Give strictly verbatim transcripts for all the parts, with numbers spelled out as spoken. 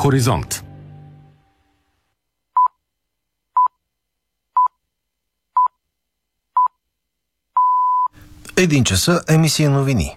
Хоризонт. Един часа, емисия новини.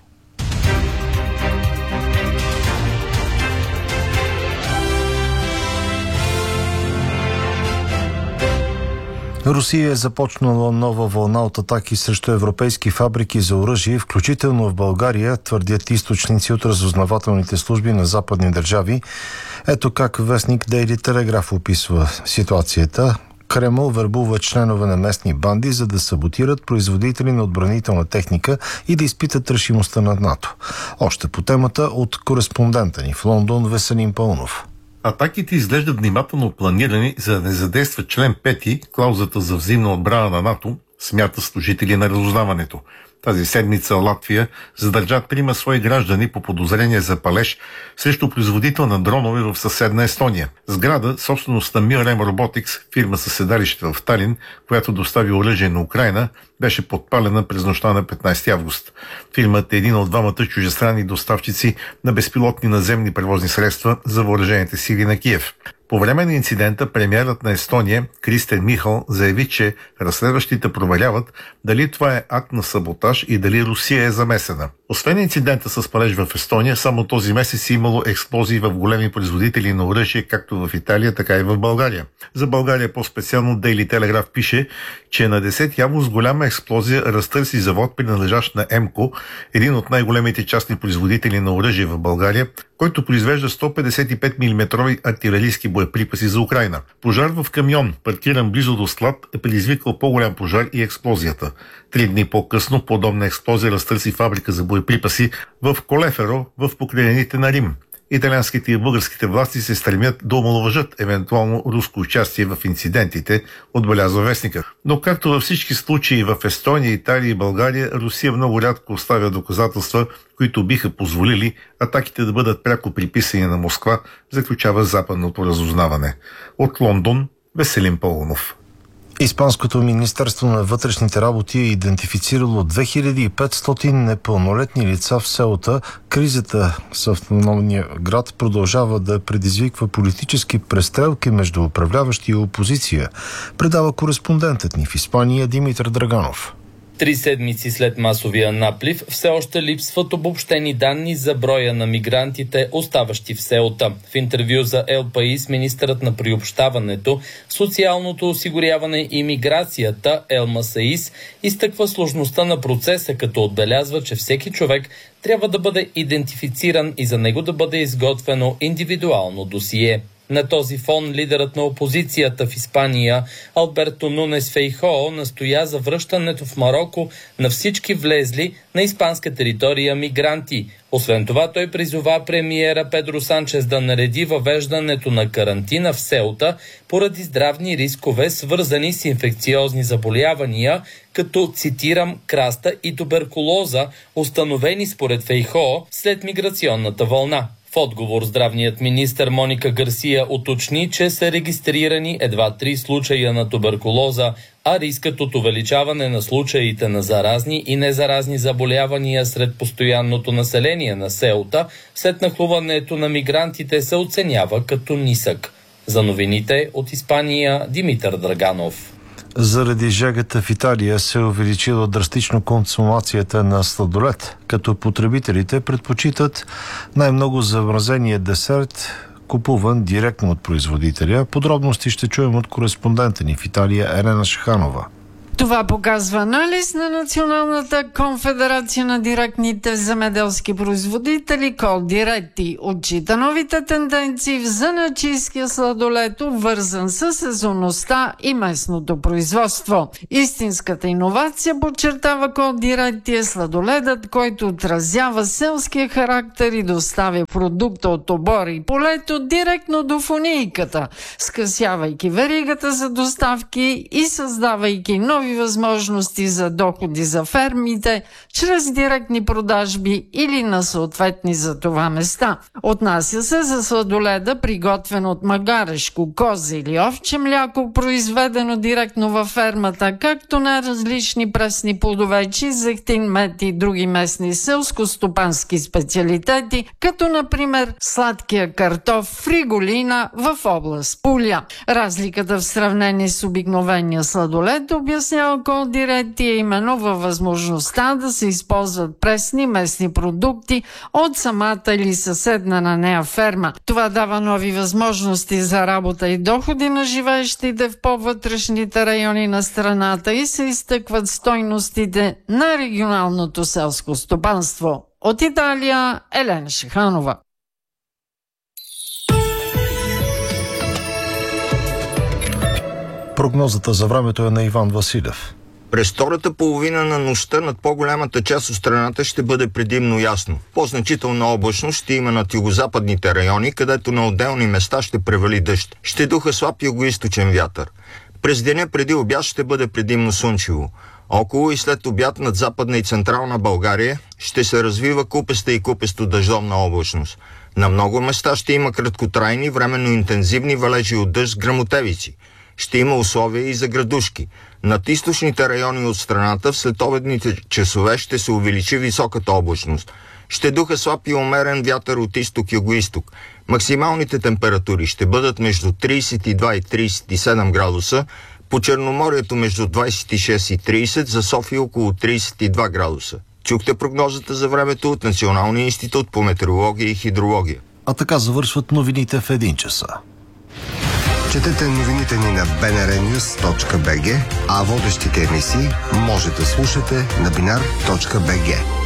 Русия е започнала нова вълна от атаки срещу европейски фабрики за оръжие, включително в България, твърдят източници от разузнавателните служби на западни държави. Ето как вестник Daily Telegraph описва ситуацията. Кремъл вербува членове на местни банди, за да саботират производители на отбранителна техника и да изпитат решимостта на НАТО. Още по темата от кореспондента ни в Лондон Веселин Паунов. Атаките изглеждат внимателно планирани, за да не задейства член пети, клаузата за взаимна отбрана на НАТО, смята служители на разузнаването. Тази седмица Латвия задържа трима свои граждани по подозрение за палеж срещу производител на дронове в съседна Естония. Сграда, собственост на Милрем Robotics, фирма със седалище в Талин, която достави оръжие на Украйна, беше подпалена през нощта на петнайсети август. Фирмата е един от двамата чуждестранни доставчици на безпилотни наземни превозни средства за въоръжените сили на Киев. По време на инцидента премиерът на Естония Кристен Михал заяви, че разследващите проверяват дали това е акт на саботаж и дали Русия е замесена. Освен инцидента с палеж в Естония, само този месец е имало експлозии в големи производители на оръжие, както в Италия, така и в България. За България по-специално Daily Telegraph пише, че на десети август голяма експлозия разтърси завод, принадлежащ на ЕМКО, един от най-големите частни производители на оръжие в България, който произвежда сто петдесет и пет милиметрови артилерийски боеприпаси за Украйна. Пожар в камион, паркиран близо до склад, е предизвикал по-голям пожар и експлозията. Три дни по-късно подобна експлозия разтърси фабрика за боеприпаси в Колеферо, в покрайнините на Рим. Италианските и българските власти се стремят да омаловажат евентуално руско участие в инцидентите, отбелязва вестника. Но както във всички случаи в Естония, Италия и България, Русия много рядко оставя доказателства, които биха позволили атаките да бъдат пряко приписани на Москва, заключава западното разузнаване. От Лондон Веселин Паунов. Испанското министерство на вътрешните работи е идентифицирало две хиляди и петстотин непълнолетни лица в селата. Кризата с автономния град продължава да предизвиква политически престрелки между управляващи и опозиция, предава кореспондентът ни в Испания Димитър Драганов. Три седмици след масовия наплив все още липсват обобщени данни за броя на мигрантите, оставащи в селата. В интервю за Ел Паис министърът на приобщаването, социалното осигуряване и миграцията Елма Саис изтъква сложността на процеса, като отбелязва, че всеки човек трябва да бъде идентифициран и за него да бъде изготвено индивидуално досие. На този фон лидерът на опозицията в Испания Алберто Нунес Фейхоо настоя за връщането в Мароко на всички влезли на испанска територия мигранти. Освен това, той призова премиера Педро Санчес да нареди въвеждането на карантина в Селта поради здравни рискове, свързани с инфекциозни заболявания, като, цитирам, краста и туберкулоза, установени според Фейхоо след миграционната вълна. В отговор здравният министър Моника Гарсия уточни, че са регистрирани едва три случая на туберкулоза, а рискът от увеличаване на случаите на заразни и незаразни заболявания сред постоянното население на Селта след нахлуването на мигрантите се оценява като нисък. За новините от Испания Димитър Драганов. Заради жегата в Италия се е увеличила драстично консумацията на сладолед, като потребителите предпочитат най-много замразения десерт, купуван директно от производителя. Подробности ще чуем от кореспондента ни в Италия Елена Шаханова. Това показва анализ на Националната конфедерация на директните земеделски производители Колдирети. Отчита новите тенденции в занаятчийския сладолед, вързан с сезонността и местното производство. Истинската иновация, подчертава Колдирети, е сладоледът, който отразява селския характер и доставя продукта от обора и полето директно до фунийката, скъсявайки веригата за доставки и създавайки нови нови възможности за доходи за фермите, чрез директни продажби или на съответни за това места. Отнася се за сладоледа, приготвен от магарешко, козе или овче мляко, произведено директно във фермата, както на различни пресни плодове, зехтин, мед и други местни селско-стопански специалитети, като например сладкия картоф фриголина в област Пуля. Разликата в сравнение с обикновения сладолед, обяснява Колдирети, е именно във възможността да се използват пресни местни продукти от самата или съседна на нея ферма. Това дава нови възможности за работа и доходи на живеещите в по-вътрешните райони на страната и се изтъкват стойностите на регионалното селско стопанство. От Италия, Елена Шиханова. Прогнозата за времето е на Иван Василев. През втората половина на нощта над по-голямата част от страната ще бъде предимно ясно. По-значителна облачност ще има над югозападните райони, където на отделни места ще превали дъжд. Ще духа слаб югоизточен вятър. През деня преди обяд ще бъде предимно слънчево. Около и след обяд над Западна и Централна България ще се развива купеста и купесто дъждовна облачност. На много места ще има краткотрайни, временно интензивни валежи от дъжд с гръмотевици. Ще има условия и за градушки. Над източните райони от страната в следобедните часове ще се увеличи високата облачност. Ще духа слаб и умерен вятър от изток-югоизток. Максималните температури ще бъдат между трийсет и два и трийсет и седем градуса, по Черноморието между двайсет и шест и трийсет, за София около трийсет и два градуса. Чухте прогнозата за времето от Националния институт по метеорология и хидрология. А така завършват новините в един часа. Четете новините ни на би ен ар нюз точка би джи, а водещите емисии може да слушате на бинар точка би джи.